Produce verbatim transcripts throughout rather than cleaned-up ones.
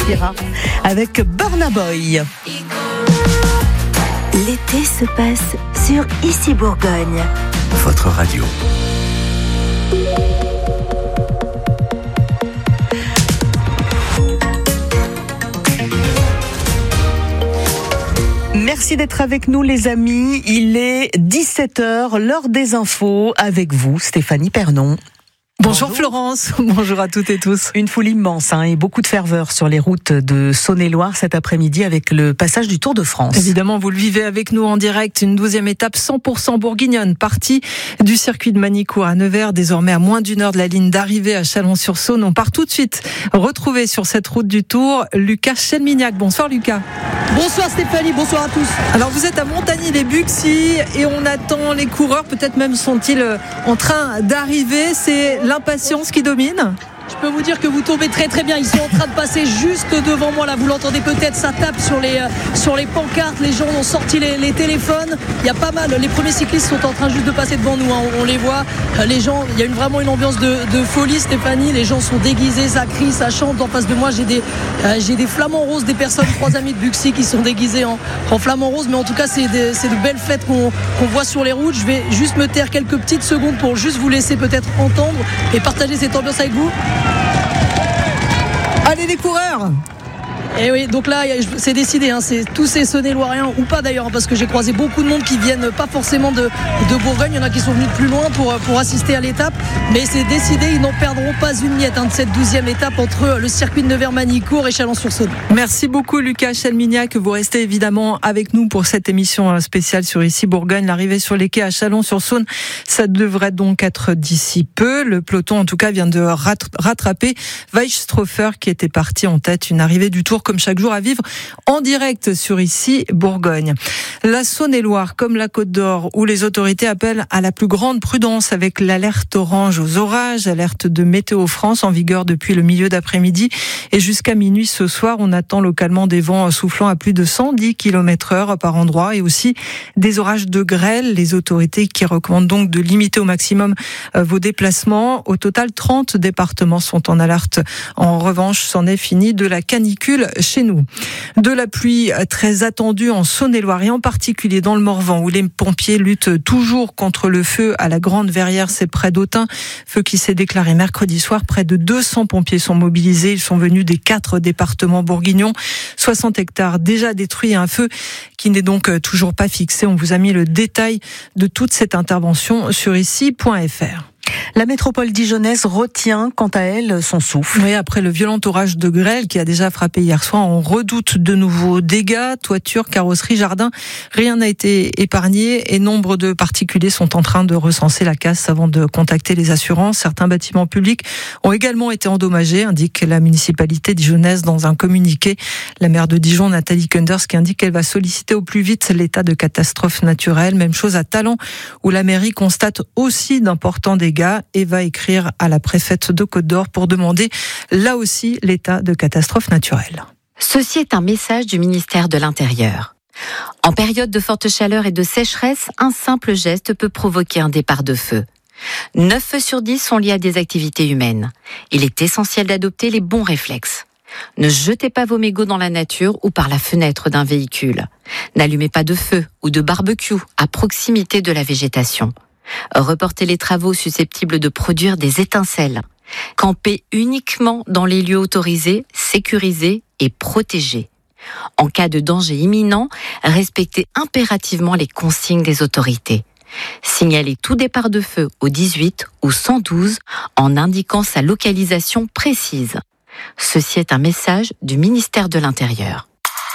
Shakira avec Burna Boy. L'été se passe sur Ici Bourgogne. Votre radio. Merci d'être avec nous les amis, il est dix-sept heures, l'heure des infos, avec vous Stéphanie Pernon. Bonjour, bonjour Florence, bonjour à toutes et tous. Une foule immense hein, et beaucoup de ferveur sur les routes de Saône-et-Loire cet après-midi avec le passage du Tour de France. Évidemment, vous le vivez avec nous en direct, une douzième étape cent pour cent bourguignonne, partie du circuit de Manicourt à Nevers, désormais à moins d'une heure de la ligne d'arrivée à Chalon-sur-Saône. On part tout de suite retrouver sur cette route du Tour Lucas Chelmignac. Bonsoir Lucas. Bonsoir Stéphanie, bonsoir à tous. Alors vous êtes à Montagny-les-Buxy et on attend les coureurs, peut-être même sont-ils en train d'arriver, c'est l'impatience qui domine? Je peux vous dire que vous tombez très très bien. Ils sont en train de passer juste devant moi. Là, vous l'entendez peut-être, ça tape sur les, euh, sur les pancartes. Les gens ont sorti les, les téléphones. Il y a pas mal. Les premiers cyclistes sont en train juste de passer devant nous. Hein. On, on les voit. Euh, les gens, il y a une, vraiment une ambiance de, de folie, Stéphanie. Les gens sont déguisés, ça crie, ça chante. En face de moi, j'ai des, euh, j'ai des flamants roses, des personnes, trois amis de Buxy qui sont déguisés en, en flamants roses. Mais en tout cas, c'est, des, c'est de belles fêtes qu'on, qu'on voit sur les routes. Je vais juste me taire quelques petites secondes pour juste vous laisser peut-être entendre et partager cette ambiance avec vous. Allez les coureurs! Et oui, donc là, c'est décidé, hein, c'est tous ces Saône-et-Loiriens, ou pas d'ailleurs, parce que j'ai croisé beaucoup de monde qui viennent pas forcément de, de Bourgogne, il y en a qui sont venus de plus loin pour, pour assister à l'étape, mais c'est décidé, ils n'en perdront pas une miette hein, de cette douzième étape entre le circuit de Nevers-Manicourt et Chalon-sur-Saône. Merci beaucoup Lucas Chelmignac, vous restez évidemment avec nous pour cette émission spéciale sur Ici Bourgogne. L'arrivée sur les quais à Chalon-sur-Saône, ça devrait donc être d'ici peu. Le peloton en tout cas vient de rattraper Weisshofer qui était parti en tête, une arrivée du Tour comme chaque jour à vivre en direct sur Ici Bourgogne. La Saône-et-Loire, comme la Côte d'Or, où les autorités appellent à la plus grande prudence avec l'alerte orange aux orages, alerte de Météo France en vigueur depuis le milieu d'après-midi et jusqu'à minuit ce soir. On attend localement des vents soufflant à plus de cent dix kilomètres heure par endroit et aussi des orages de grêle. Les autorités qui recommandent donc de limiter au maximum vos déplacements. Au total, trente départements sont en alerte. En revanche, c'en est fini de la canicule chez nous. De la pluie très attendue en Saône-et-Loire et en particulier dans le Morvan où les pompiers luttent toujours contre le feu à la Grande Verrière, c'est près d'Autun. Feu qui s'est déclaré mercredi soir. Près de deux cents pompiers sont mobilisés. Ils sont venus des quatre départements bourguignons. soixante hectares déjà détruits. Un feu qui n'est donc toujours pas fixé. On vous a mis le détail de toute cette intervention sur ici point f r. La métropole dijonnaise retient, quant à elle, son souffle. Oui, après le violent orage de grêle qui a déjà frappé hier soir, on redoute de nouveaux dégâts, toitures, carrosseries, jardins. Rien n'a été épargné et nombre de particuliers sont en train de recenser la casse avant de contacter les assurances. Certains bâtiments publics ont également été endommagés, indique la municipalité dijonnaise dans un communiqué. La maire de Dijon, Nathalie Kunders, qui indique qu'elle va solliciter au plus vite l'état de catastrophe naturelle. Même chose à Talent, où la mairie constate aussi d'importants dégâts et va écrire à la préfète de Côte d'Or pour demander là aussi l'état de catastrophe naturelle. Ceci est un message du ministère de l'Intérieur. En période de forte chaleur et de sécheresse, un simple geste peut provoquer un départ de feu. neuf feux sur dix sont liés à des activités humaines. Il est essentiel d'adopter les bons réflexes. Ne jetez pas vos mégots dans la nature ou par la fenêtre d'un véhicule. N'allumez pas de feu ou de barbecue à proximité de la végétation. Reportez les travaux susceptibles de produire des étincelles. Campez uniquement dans les lieux autorisés, sécurisés et protégés. En cas de danger imminent, respectez impérativement les consignes des autorités. Signalez tout départ de feu au dix-huit ou cent douze en indiquant sa localisation précise. Ceci est un message du ministère de l'Intérieur.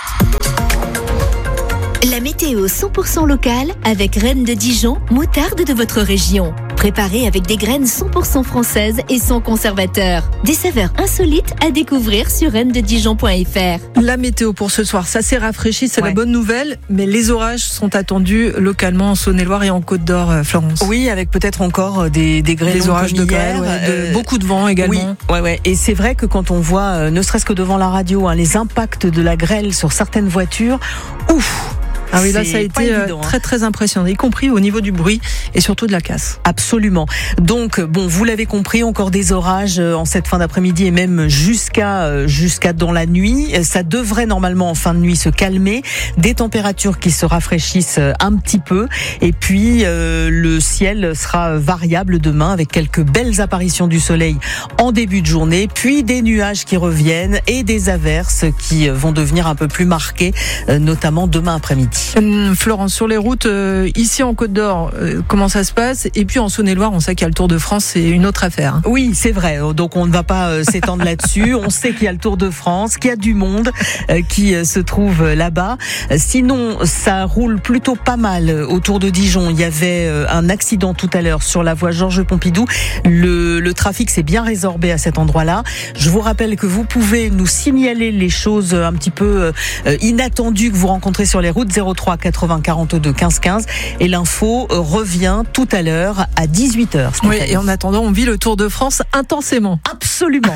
La météo cent pour cent locale avec Reine de Dijon, moutarde de votre région. Préparée avec des graines cent pour cent françaises et sans conservateur. Des saveurs insolites à découvrir sur reine de dijon point f r. La météo pour ce soir, ça s'est rafraîchi, c'est ouais. la bonne nouvelle, mais les orages sont attendus localement en Saône-et-Loire et en Côte d'Or, Florence. Oui, avec peut-être encore des, des grêlons. Des orages de grêle, ouais, de, euh, beaucoup de vent également. Oui, ouais, ouais. Et c'est vrai que quand on voit, euh, ne serait-ce que devant la radio, hein, les impacts de la grêle sur certaines voitures, ouf! Ah oui, là, C'est ça a pas été évident, très, très impressionnant, y compris au niveau du bruit et surtout de la casse. Absolument. Donc, bon, vous l'avez compris, encore des orages en cette fin d'après-midi et même jusqu'à jusqu'à dans la nuit. Ça devrait normalement en fin de nuit se calmer. Des températures qui se rafraîchissent un petit peu. Et puis, euh, le ciel sera variable demain avec quelques belles apparitions du soleil en début de journée. Puis des nuages qui reviennent et des averses qui vont devenir un peu plus marquées, notamment demain après-midi. Hum, Florence, sur les routes, euh, ici en Côte d'Or, euh, comment ça se passe? Et puis en Saône-et-Loire, on sait qu'il y a le Tour de France, c'est une autre affaire. Oui, c'est vrai. Donc on ne va pas euh, s'étendre là-dessus. On sait qu'il y a le Tour de France, qu'il y a du monde euh, qui euh, se trouve euh, là-bas. Euh, sinon, ça roule plutôt pas mal autour de Dijon. Il y avait euh, un accident tout à l'heure sur la voie Georges Pompidou. Le, le trafic s'est bien résorbé à cet endroit-là. Je vous rappelle que vous pouvez nous signaler les choses un petit peu euh, inattendues que vous rencontrez sur les routes. zéro trois quatre-vingts quarante-deux quinze quinze. Et l'info euh, revient tout à l'heure à dix-huit heures. Oui, et en attendant, on vit le Tour de France intensément. Absolument.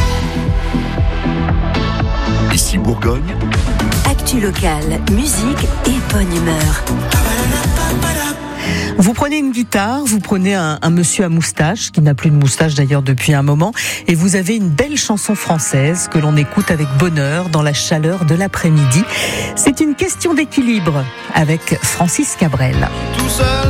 Ici Bourgogne. Actu locale, musique et bonne humeur. Vous prenez une guitare, vous prenez un, un monsieur à moustache, qui n'a plus de moustache d'ailleurs depuis un moment, et vous avez une belle chanson française que l'on écoute avec bonheur dans la chaleur de l'après-midi. C'est une question d'équilibre avec Francis Cabrel. Tout seul.